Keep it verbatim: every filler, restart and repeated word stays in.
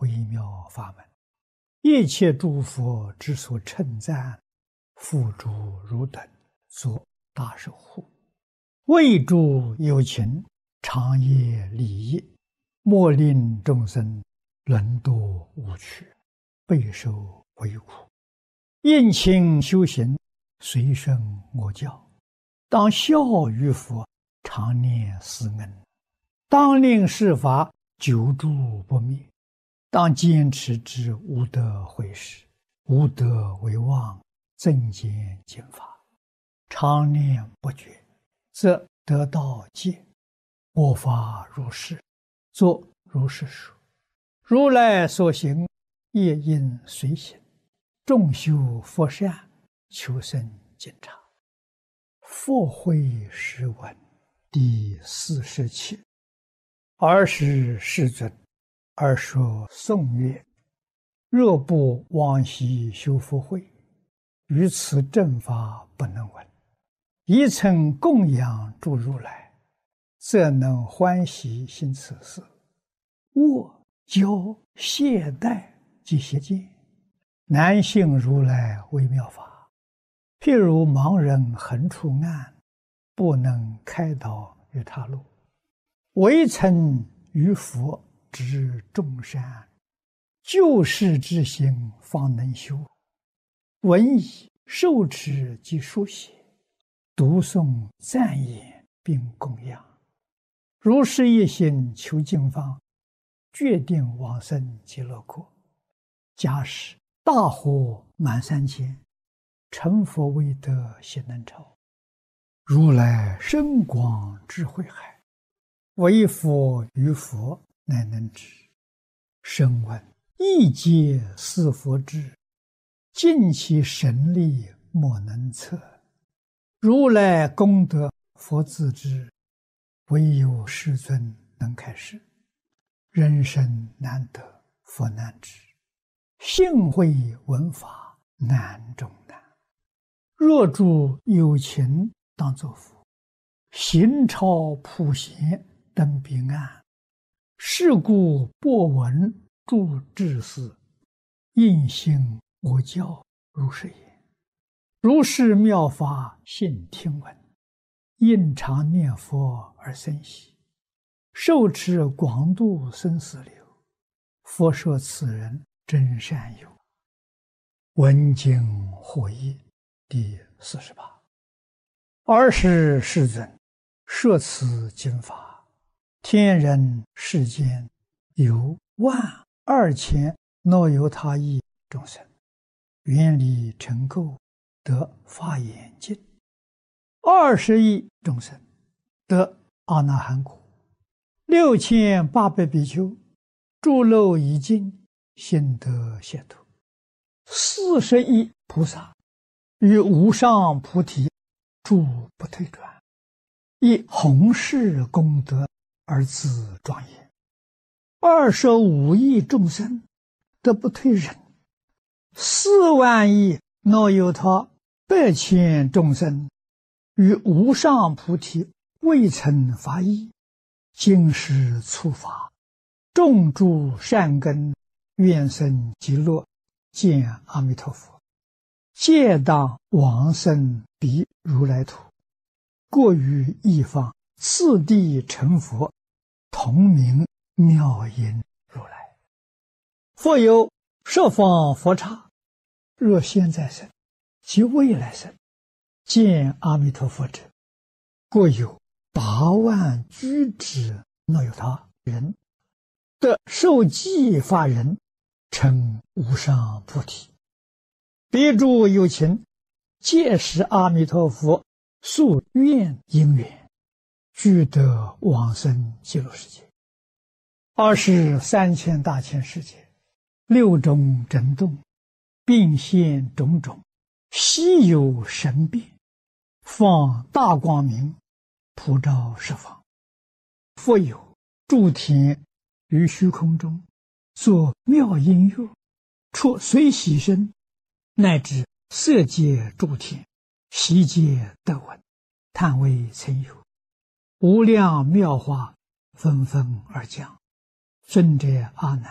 微妙法门。一切诸佛之所称赞，付诸汝等作大守护，为诸有情长夜利益，莫令众生沦堕无趣，备受为苦。应勤修行，随顺我教，当效于佛，常念思恩，当令世法久住不灭，当坚持之无德毁事，无德为妄，增减减法，常念不绝，则得道戒。我法如是，作如是说。如来所行，业应随行，众修佛善，求生净察。佛慧诗文第四十七。尔时世尊，而说颂曰：若不往昔修福慧，于此正法不能闻。一曾供养诸如来，则能欢喜行此事。握教懈怠及邪见，难信如来微妙法。譬如盲人横出暗，不能开导于他路。唯曾于佛知众善，救世之心方能修。闻已受持及书写，读诵赞言并供养。如是一心求净方，决定往生极乐国。假使大火满三千，成佛未得悉能超。如来深广智慧海，唯佛于佛乃能知。声闻一皆是佛智，尽其神力莫能测。如来功德佛自知，唯有世尊能开示。人生难得佛难知，幸会闻法难中难。若诸有情当作佛，行超普贤登彼岸。是故播闻诸智士，应信我教如是言。如是妙法信听闻，应常念佛而生喜，受持广度生死流。佛说此人真善友。闻经获益第四十八。尔时世尊，摄此经法，天人世间有万二千若有他亿众生，愿力成垢，得法眼净。二十亿众生得阿那含果。六千八百比丘诸漏已尽，心得解脱。四十亿菩萨于无上菩提住不退转，以弘誓功德而自庄严。二十五亿众生得不退忍。四万亿若有他百千众生于无上菩提未曾发意，今世初发，种诸善根，愿生极乐，见阿弥陀佛，皆当往生彼如来土。过于一方，次第成佛，同名妙音如来。复有十方佛刹，若现在生及未来生，见阿弥陀佛者，过有八万居之若有他人，得受记法人，成无上菩提。彼诸有情，皆是阿弥陀佛宿愿因缘，俱得往生极乐世界。二是三千大千世界，六种震动，并现种种稀有神变，放大光明，普照十方。复有诸天于虚空中，作妙音乐，出随喜声，乃至色界诸天，悉皆得闻，叹为曾有。无量妙法纷纷而降。尊者阿难，